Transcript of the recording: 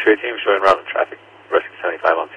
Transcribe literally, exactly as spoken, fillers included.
X-ray team showing route traffic. Rescue seventy-five on